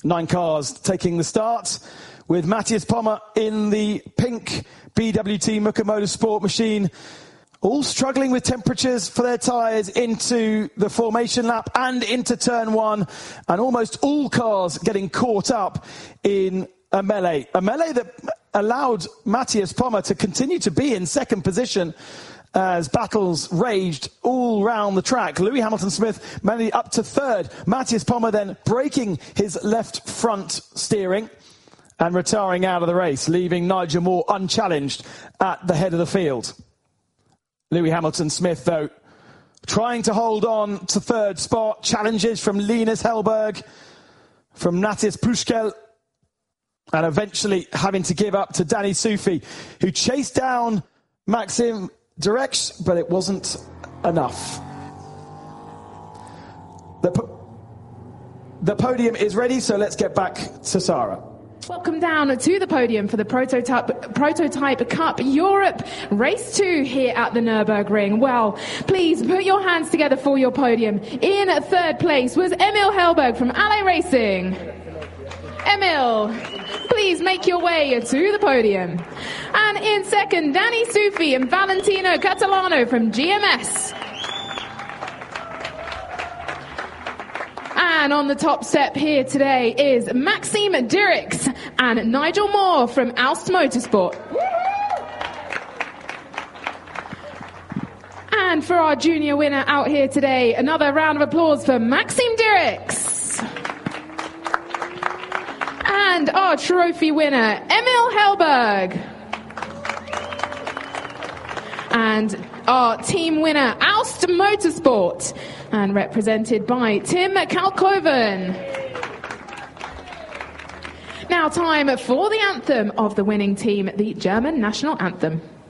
9 cars taking the start, with Matthias Pommer in the pink BWT Muka Motorsport machine, all struggling with temperatures for their tyres into the formation lap and into turn 1, and almost all cars getting caught up in a melee that allowed Matthias Pommer to continue to be in second position as battles raged all round the track. Lewis Hamilton-Smith managed up to third. Matthias Pommer then breaking his left front steering and retiring out of the race, leaving Nigel Moore unchallenged at the head of the field. Lewis Hamilton-Smith, though, trying to hold on to third spot. Challenges from Linus Hellberg, from Natis Pushkel, and eventually having to give up to Danny Soufi, who chased down Maxim Durex, but it wasn't enough. The podium is ready, so let's get back to Sarah. Welcome down to the podium for the Prototype Cup Europe Race 2 here at the Nürburgring. Well, please put your hands together for your podium. In third place was Emil Hellberg from Alley Racing. Emil, please make your way to the podium. And in second, Danny Soufi and Valentino Catalano from GMS. And on the top step here today is Maxime Dirix and Nigel Moore from Alst Motorsport. And for our junior winner out here today, another round of applause for Maxime Dirix. And our trophy winner, Emil Hellberg. And our team winner, Alst Motorsport, and represented by Tim Kalkoven. Now time for the anthem of the winning team, the German national anthem.